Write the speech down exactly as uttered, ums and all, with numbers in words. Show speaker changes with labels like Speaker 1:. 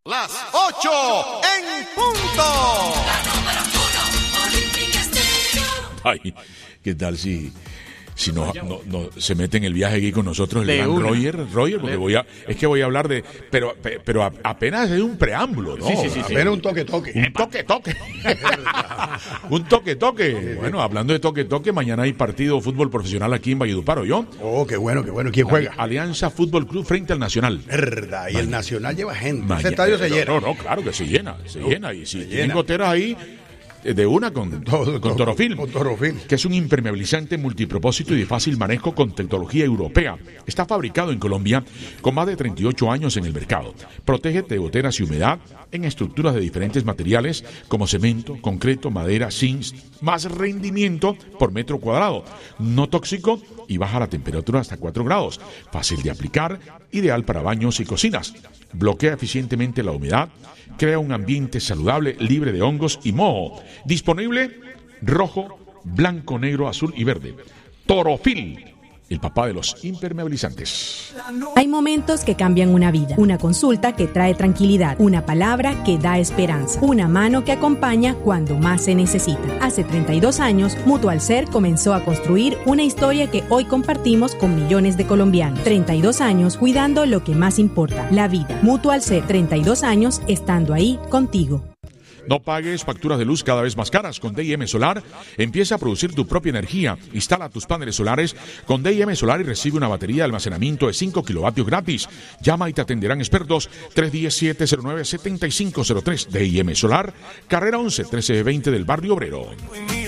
Speaker 1: Las ocho en punto.
Speaker 2: Ay, ¿qué tal si, si no, no, no se mete en el viaje aquí con nosotros el gran Roger? Roger, porque voy a, es que voy a hablar de, pero, pero apenas es un preámbulo, ¿no?
Speaker 3: Sí, sí, sí. Apenas un toque, toque.
Speaker 2: Un toque, toque. Un toque, toque. Bueno, hablando de toque, toque, mañana hay partido de fútbol profesional aquí en Valledupar, ¿yo?
Speaker 3: Oh, qué bueno, qué bueno. ¿Quién juega?
Speaker 2: Alianza Fútbol Club frente al Nacional.
Speaker 3: Verdad, y el Nacional lleva gente.
Speaker 2: Mañana,
Speaker 3: Ese estadio se
Speaker 2: no,
Speaker 3: llena.
Speaker 2: No, no, claro que se llena, se
Speaker 3: no,
Speaker 2: llena. Y si tienen
Speaker 3: llena.
Speaker 2: goteras ahí, de una con,
Speaker 3: todo,
Speaker 2: con Torofil,
Speaker 3: con Torofil,
Speaker 2: que es un impermeabilizante multipropósito y de fácil manejo con tecnología europea. Está fabricado en Colombia con más de treinta y ocho años en el mercado. Protege de goteras y humedad en estructuras de diferentes materiales como cemento, concreto, madera, zinc, más rendimiento por metro cuadrado. No tóxico y baja la temperatura hasta cuatro grados. Fácil de aplicar, ideal para baños y cocinas. Bloquea eficientemente la humedad, crea un ambiente saludable, libre de hongos y moho. Disponible rojo, blanco, negro, azul y verde. Torofil, el papá de los impermeabilizantes.
Speaker 4: Hay momentos que cambian una vida, una consulta que trae tranquilidad, una palabra que da esperanza, una mano que acompaña cuando más se necesita. Hace treinta y dos años, Mutualser comenzó a construir una historia que hoy compartimos con millones de colombianos. treinta y dos años cuidando lo que más importa, la vida. Mutualser, treinta y dos años estando ahí contigo.
Speaker 2: No pagues facturas de luz cada vez más caras. Con D I M Solar empieza a producir tu propia energía. Instala tus paneles solares con D I M Solar y recibe una batería de almacenamiento de cinco kilovatios gratis. Llama y te atenderán expertos. tres uno siete, cero nueve, siete cinco cero tres. D I M Solar, carrera once, trece veinte del Barrio Obrero.